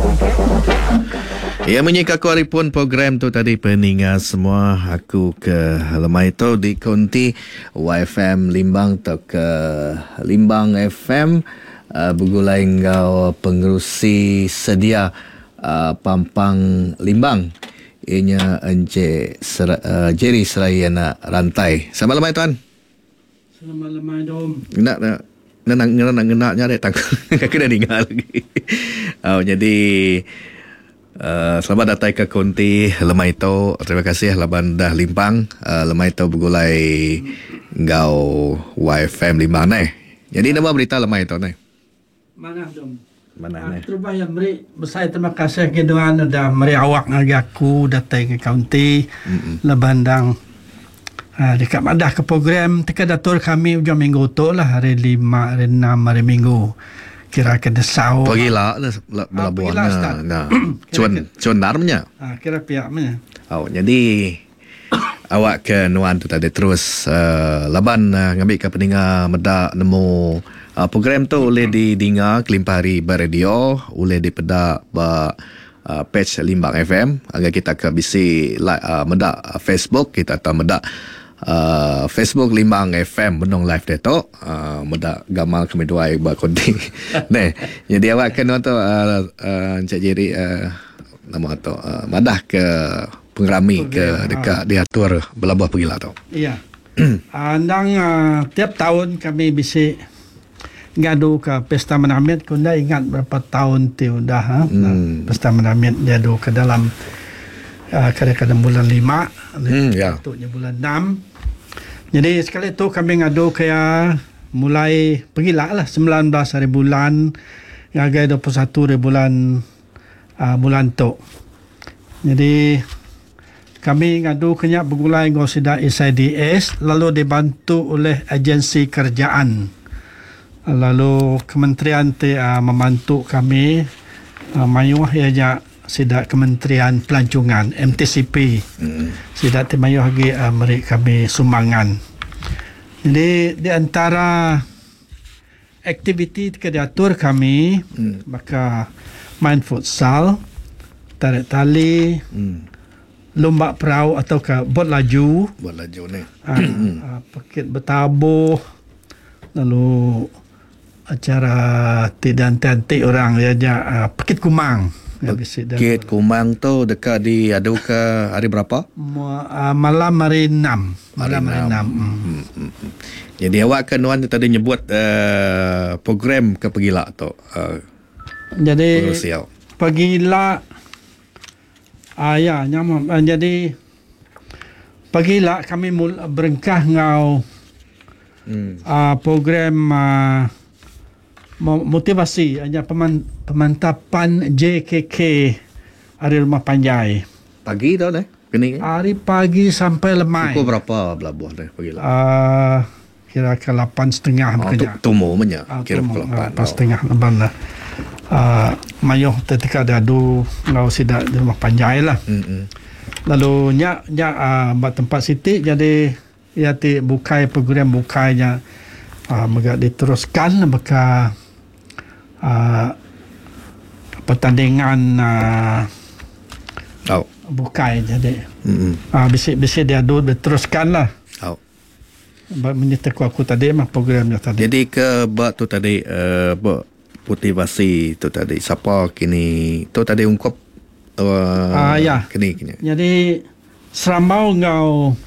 Ya, menyikaku haripun program tu tadi peningat semua aku ke lemai tu di konti YFM Limbang atau ke Limbang FM bergulai ngau pengerusi sedia Pampang Limbang ianya Encik Jerry Serayana Rantai. Selamat lemai tuan. Selamat lemai dom. Nak datang. Kena dengar lagi. Jadi selamat datang ke konti lemai tu. Terima kasih laban dah limpang lemai tu bergulai ngau YFM Limbang ni. Jadi nama berita lemai tu ni. Mana dom? Mana ni? Terubah yang beri besar terima kasih ke dengan dah meri awak ngagi aku datang ke kaunti lebandang dekat madah ke program teka datur kami hujung minggu tu lah hari 5, hari 6, hari minggu kira ke desau Pergilah belabuhan nah. Cuan darmnya. Kira pihaknya. Jadi awak ke nuan tu tadi terus laban ngambil ke peninga medak nemu program tu oleh didengar kelimpari beradio oleh dipedak page Limbang FM agar kita ke bisi medak Facebook kita atau medak Facebook Limbang FM benong live dia tu medak gamal kami dua buat konti. Nah, jadi awak kena tu Encik Jerry nama tu madah ke pengrami ke dekat diatur Belabuh Pergilah tu. Iya. Andang tiap tahun kami bisi ngadu ke pesta menamit kunda ingat berapa tahun tu dah pesta menamit ngadu ke dalam kadang-kadang bulan 5 ya. Untuknya bulan 6. Jadi sekali tu kami ngadu kaya mulai pergilah lah 19 hari bulan ngagai 21 hari bulan tu. Jadi kami ngadu kenya bergulai ngosida SIDS lalu dibantu oleh agensi kerjaan. Lalu kementerian membantu kami mayuh ianya sida Kementerian Pelancongan MTCP. Sida mayuh lagi meri kami sumbangan. Jadi di antara aktiviti ke diatur kami maka main futsal, tarik tali, lomba perahu atau ke bot laju ni. Pakit bertabuh, lalu acara tidan-tantik orang dia pakit kumang. Pakit kumang tu dekat di Aduka hari berapa? Malam hari 6. Jadi awak kan Wan tadi nyebut program ke Pergilah tu. Jadi Pergilah ya nyam jadi Pergilah kami berengkah ngau program motivasi hanya pemantapan JKK hari rumah panjai pagi dah kini hari pagi sampai lemai. Pukul berapa Belabuh dah Pergilah? Kira ke 8.30 bekerja. Tumu menyak kira pukul 8.30 leban lah. Mayuh ketika dadu ngau sidak di rumah panjai lah. Lalu nya buat tempat siti jadi ya ti bukai program bukainya mega diteruskan maka pertandingan bukai jadi bisi dia diteruskan lah. Menyertai aku tadi mah programnya tadi. Jadi ke bak tu tadi motivasi tu tadi siapa kini tu tadi ungkap ya. Kini. Jadi serambau ngau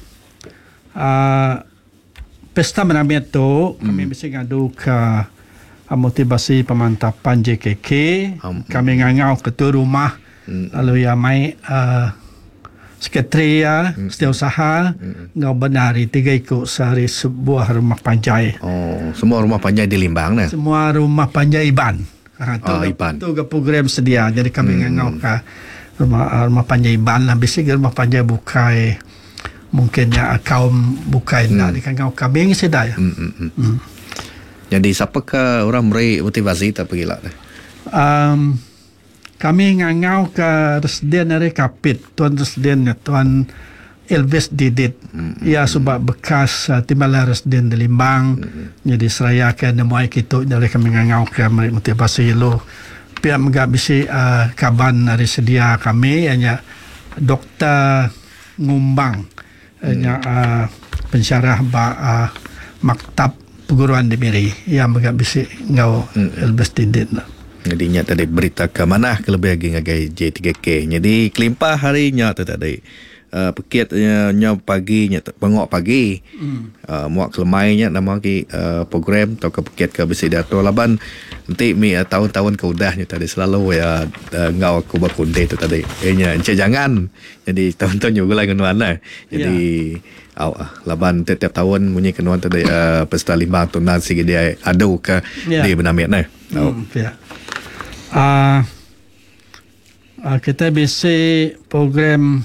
pesta menamit tu kami mesti ngadu ke motivasi pemantapan JKK. Kami ngangau ketua rumah lalu ya mai sekretari setiausaha ngau benari 3 ikut sehari sebuah rumah panjai. Semua rumah panjai di Limbang ni? Semua rumah panjai Iban. Iban. Itu ke program sedia. Jadi kami ngau ke rumah panjai Iban lah. Biasanya rumah panjai bukai mungkinnya kaum bukai nak di ngau kami sedia ya. Jadi siapakah orang beri motivasi tak Pergilah ni? Kami ngangau ke residen dari Kapit, Tuan Residen Tuan Elvis Didit. Ia sebab bekas timbalan residen di Limbang. Jadi seraya ke nemu kita dari kami ngangau ke motivasi lo pihak megak bisi kaban dari sedia kami hanya Dr. Ngumbang hanya pensyarah maktab perguruan di Miri yang megak bisi ngau Elbestidin. Jadi nya tadi berita ke mana kelebih lagi ngagai J3K. Jadi kelimpah harinya tu tadi. Pekit nya pagi nya pengok pagi. Muak kelemainya nama ki program atau ke pekit ke besi dato laban nanti mi tahun-tahun ke udahnya tadi selalu ya ngau aku berkunde tu tadi. Nya encik jangan. Jadi tahun-tahun juga lagi kenuan. Jadi laban tiap tahun bunyi kenuan tadi pesta limbah tunan sigi dia adu ke di benamit nah. Kita bisa program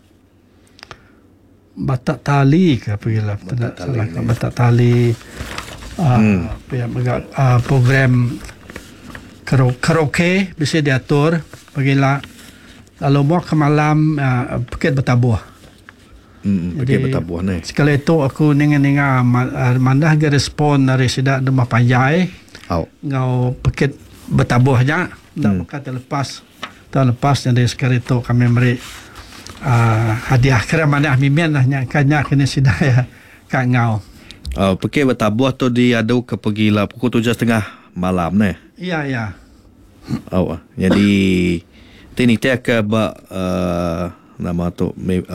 Batak Tali ke pergilah Batak Tali program karaoke bisa diatur pergilah lalu mau ke malam Bukit Betabuh. Bukit Betabuh ni. Sekali itu aku ninga mandah ke respon dari sidak Demah Panjai ngau Bukit Betabuhnya dan maka tahun lepas jadi sekali itu kami beri hadiah kira mana mimin lah nyakanya kini sidah ya kak ngau. Bukit Betabuh tu diadu ke pergilah pukul 7:30 malam ni. Ya. Jadi ini tiap ke nama tu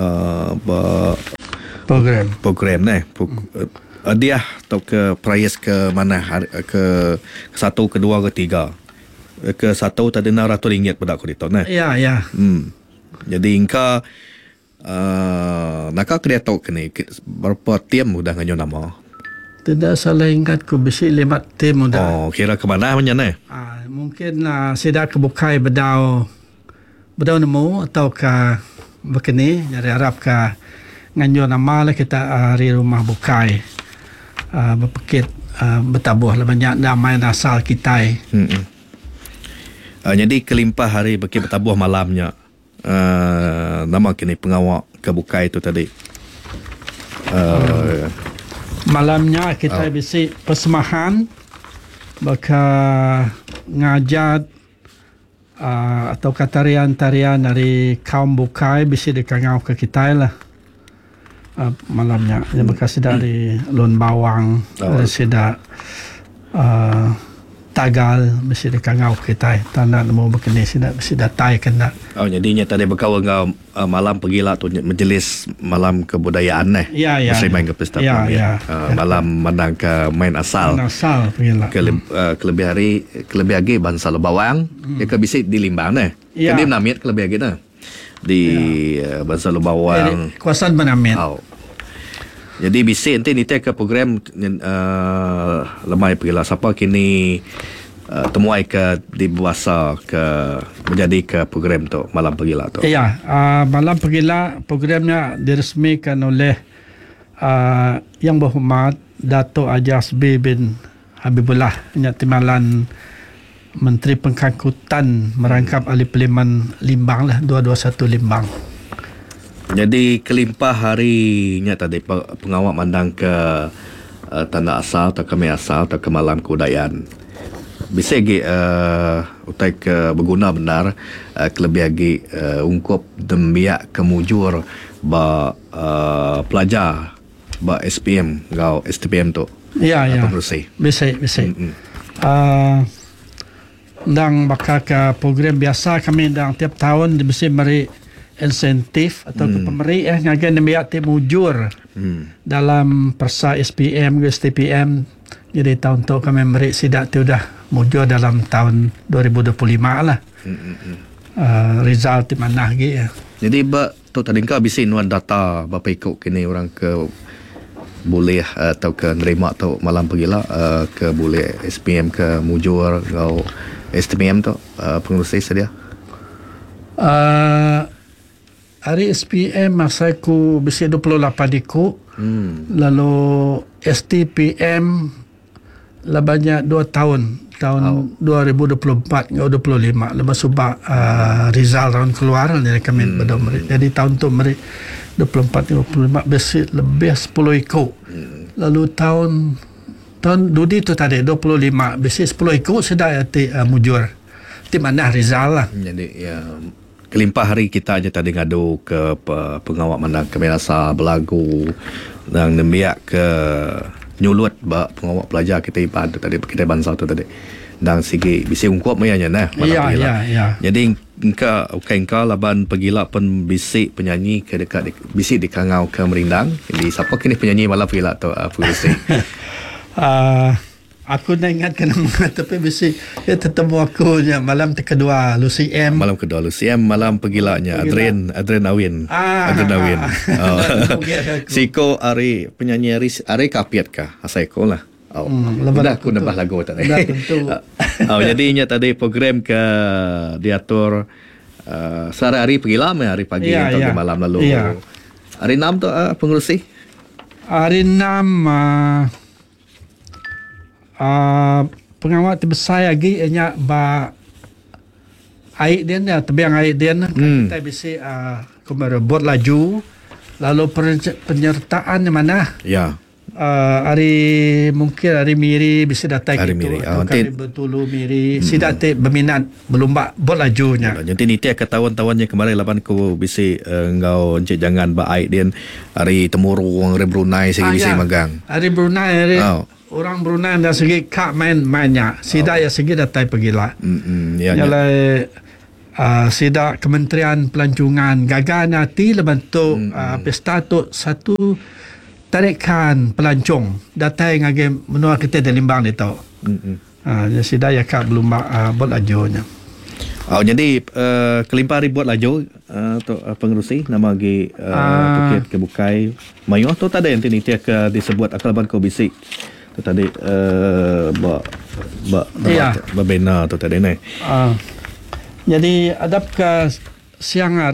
program ni. Dia atau ke prize ke mana ke 1, ke 2, ke 3. Ke 1 tadi RM600 pada aku itu nah. Ya. Jadi ingka nak kena tahu kini berapa tim sudah nganyo nama. Tidak salah ingat ku bisi 5 tim sudah. Kira ke mana macam ni? Mungkin sudah kebukai bedau nemu atau ke begini jadi harap ke nganyo nama lah kita hari rumah bukai. Berpekit Betabuh lah banyak damai asal kita. Jadi kelimpah hari Bukit Betabuh malamnya. Nama kini pengawal kebukai itu tadi. Malamnya kita bisa persemahan baka ngajat atau tarian-tarian dari kaum bukai bisa dikangau ke kita lah. Malamnya dia bekas dari Lon Bawang sida Tagal mesti dikangau kita tanda mau begini sida tai kena. Jadinya tadi berkawan ngau malam pergilah tu majlis malam kebudayaan ni. Ya. Mesti main ke pesta malam menang ke main asal. Pergilah. Kelebih hari bangsa Lebawang ya ke bisik di Limbang ni. Kedi menamit kelebih hari dah. Di bangsa Lebawang kuasaan menamit. Jadi bisik nanti ni ke program lemai pergilah siapa kini temuai ke di buasa ke menjadi ke program tu malam pergilah tu. Ya, malam pergilah programnya diresmikan oleh Yang Berhormat Dato' Ajasbi bin Habibullah Timbalan Menteri Pengangkutan merangkap ahli parlimen Limbang lah 221 Limbang. Jadi kelimpah harinya tadi pengawal mandang ke tanda asal atau kami asal atau ke malam kebudayaan. Bisa lagi utai ke berguna benar kelebih lagi ungkup demiak kemujur pelajar SPM ngau STPM tu. Ya. Bersih. Bisa. Dan bakal ke program biasa kami dan tiap tahun bisa beri insentif atau ke pemberi ngagan demiak tim mujur dalam persa SPM ke STPM. Jadi tahun tu kami beri sidak tu dah mujur dalam tahun 2025 lah. Result di mana lagi ya. Jadi tu tadi kau bisa nuan data berapa ikut kini orang ke boleh atau ke nerima atau malam pergilah ke boleh SPM ke mujur atau STPM tu pengurusi sedia. Hari SPM masa aku bisa 28 ikut. Lalu STPM lah banyak 2 tahun 2024 atau 25 lepas subak result tahun keluar dari kami jadi tahun tu meri 24 25 besi lebih 10 ikut. Lalu tahun Dudi tu tadi 25 besi 10 ikut sudah mujur. Tim Manah Rizal lah. Jadi ya, kelimpah hari kita aja tadi ngadu ke pengawal mandang kemenasa belagu dan nembiak ke nyulut pengawal pelajar kita iban tu tadi kita bangsa tu tadi dan sigi bisi ungkup mayanya nah Ya. jadi engka laban pegila pen bisik penyanyi ke dekat bisik di Kangau ke Merindang. Jadi siapa kini penyanyi malam pegila tu Fusi? Aku nak ingatkan nama tapi besi dia tertemu aku malam kedua Lucy M. Malam kedua Lucy M, malam pegilanya Adrian Awin. Adrian Awin. Siko Ari penyanyi Ari kapiat kah? Asaiko lah. Dah aku nambah lagu tadi. Dah tentu. Jadinya tadi program ke diatur sehari-hari pegila hari pagi atau di malam lalu. Hari 6 tu pengurusi? Hari 6 pengawal terbesar lagi ianya air dia ni tebiang air dia ni kita bisa buat laju lalu penyertaan di mana mungkin hari miri bisa datang hari miri kali bertulu miri sidak berminat berlomba buat lajunya nanti ni tiap katawan-tawannya kemarin lapan ko bisa engkau encik jangan air dia hari temurung hari Brunei segi bisa magang hari Brunei orang Brunei dah segi kak mainnya sidak ya segi datang pergilah sidak Kementerian Pelancongan gagal nanti bentuk pesta tu satu tarikan pelancong datang ngage menua kita di Limbang ni tau. Sidak ya kak belum buat lajunya. Jadi kelimpah hari buat laju untuk pengerusi nama lagi Bukit Kebukai Mayuh tu tadi yang ni tiap disebut akalaban kau bisik tu tadi bena tu tadi ni. Jadi adap ke siang hari